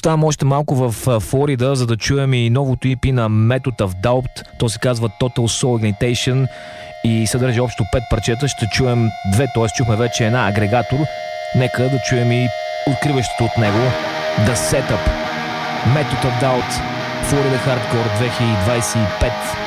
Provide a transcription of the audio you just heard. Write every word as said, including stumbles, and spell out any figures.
Оставам още малко в Флорида, за да чуем и новото и пи на Method of Doubt. То се казва Total Soul Ignitation и съдържа общо пет парчета. Ще чуем две, т.е. чухме вече една агрегатор. Нека да чуем и откриващото от него The Setup. Method of Doubt, Florida Hardcore две хиляди двадесет и пет.